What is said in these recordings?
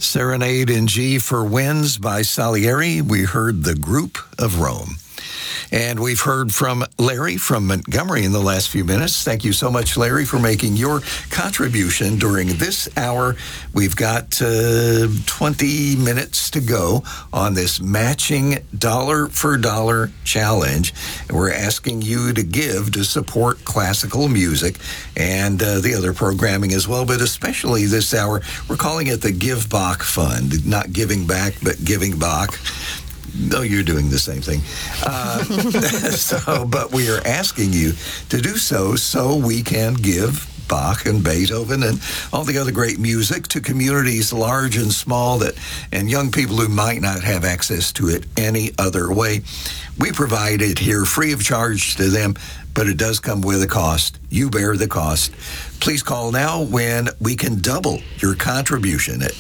Serenade in G for Winds by Salieri. We heard The Group of Rome. And we've heard from Larry from Montgomery in the last few minutes. Thank you so much, Larry, for making your contribution during this hour. We've got 20 minutes to go on this matching dollar for dollar challenge. And we're asking you to give to support classical music and the other programming as well, but especially this hour, we're calling it the Give Bach Fund. Not giving back, but giving Bach. No, you're doing the same thing. But we are asking you to do so we can give Bach and Beethoven and all the other great music to communities large and small and young people who might not have access to it any other way. We provide it here free of charge to them, but it does come with a cost. You bear the cost. Please call now when we can double your contribution at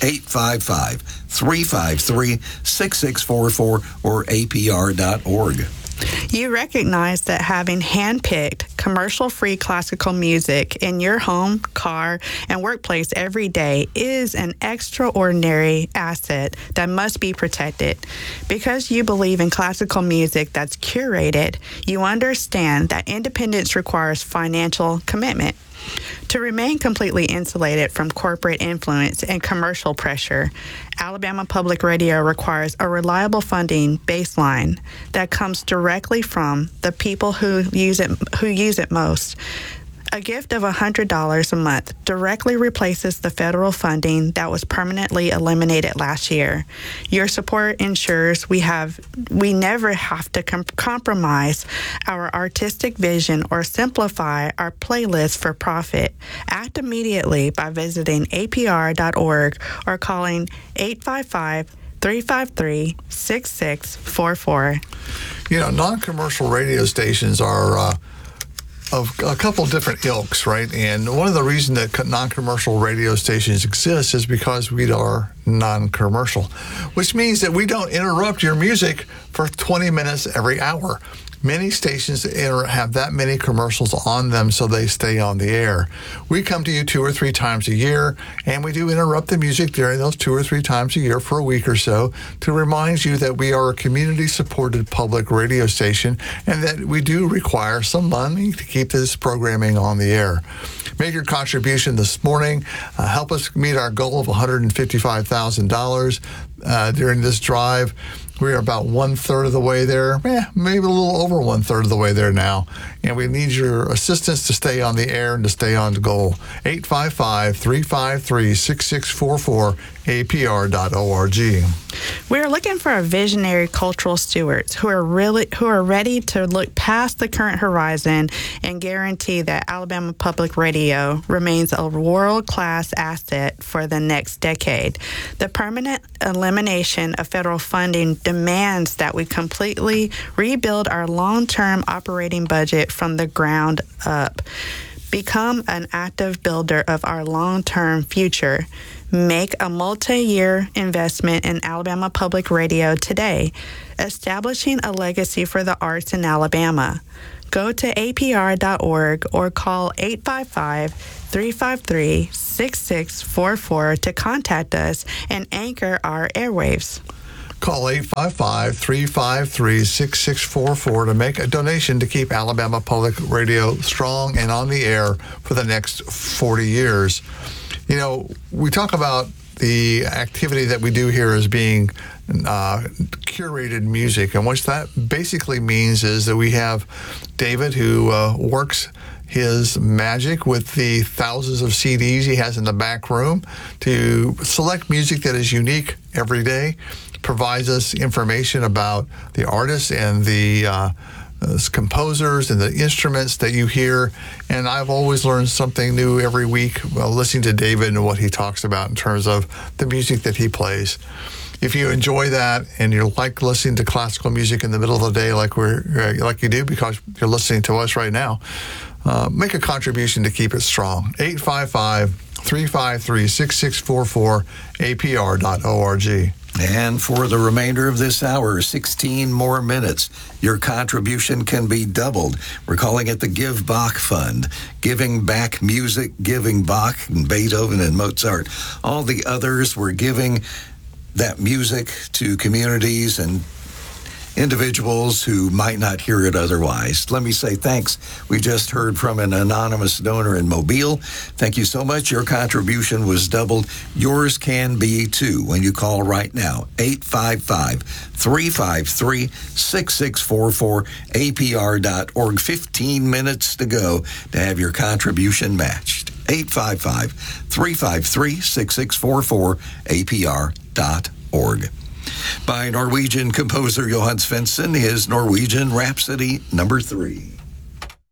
855-353-6644 or apr.org. You recognize that having hand-picked, commercial-free classical music in your home, car, and workplace every day is an extraordinary asset that must be protected. Because you believe in classical music that's curated, you understand that independence requires financial commitment. To remain completely insulated from corporate influence and commercial pressure, Alabama Public Radio requires a reliable funding baseline that comes directly from the people who use it most. A gift of $100 a month directly replaces the federal funding that was permanently eliminated last year. Your support ensures we never have to compromise our artistic vision or simplify our playlist for profit. Act immediately by visiting apr.org or calling 855-353-6644. You know, non-commercial radio stations are of a couple different ilks, right? And one of the reasons that non-commercial radio stations exist is because we are non-commercial, which means that we don't interrupt your music for 20 minutes every hour. Many stations have that many commercials on them, so they stay on the air. We come to you 2 or 3 times a year, and we do interrupt the music during those 2 or 3 times a year for a week or so to remind you that we are a community-supported public radio station and that we do require some money to keep this programming on the air. Make your contribution this morning. Help us meet our goal of $155,000 during this drive. We are about 1/3 of the way there, maybe a little over 1/3 of the way there now. And we need your assistance to stay on the air and to stay on the goal. 855-353-6644, apr.org. We're looking for a visionary cultural stewards who are ready to look past the current horizon and guarantee that Alabama Public Radio remains a world-class asset for the next decade. The permanent elimination of federal funding demands that we completely rebuild our long-term operating budget from the ground up. Become an active builder of our long-term future. Make a multi-year investment in Alabama Public Radio today, establishing a legacy for the arts in Alabama. Go to apr.org or call 855-353-6644 to contact us and anchor our airwaves. Call 855-353-6644 to make a donation to keep Alabama Public Radio strong and on the air for the next 40 years. You know, we talk about the activity that we do here as being curated music, and what that basically means is that we have David who works his magic with the thousands of CDs he has in the back room to select music that is unique every day, provides us information about the artists and the composers and the instruments that you hear. And I've always learned something new every week listening to David and what he talks about in terms of the music that he plays. If you enjoy that and you like listening to classical music in the middle of the day like you do because you're listening to us right now, make a contribution to keep it strong. 855-353-6644, apr.org. And for the remainder of this hour, 16 more minutes, your contribution can be doubled. We're calling it the Give Bach Fund. Giving back music, giving Bach and Beethoven and Mozart. All the others were giving that music to communities and individuals who might not hear it otherwise. Let me say thanks. We just heard from an anonymous donor in Mobile. Thank you so much. Your contribution was doubled. Yours can be too when you call right now. 855-353-6644, APR.org. 15 minutes to go to have your contribution matched. 855-353-6644, APR.org. By Norwegian composer Johan Svensson, his Norwegian Rhapsody number 3.